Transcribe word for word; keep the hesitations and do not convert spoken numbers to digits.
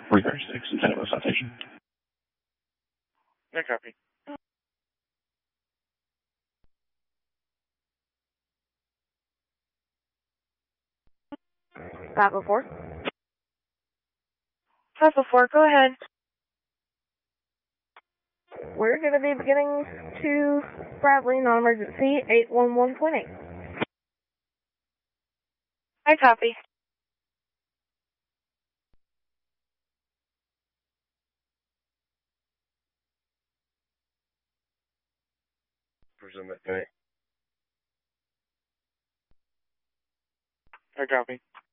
Reverse six, Lieutenant West Station. No copy. five oh four. five oh four, go ahead. We're going to be beginning to Bradley, non-emergency, eight one one point eight. I copy. Presume it. I copy.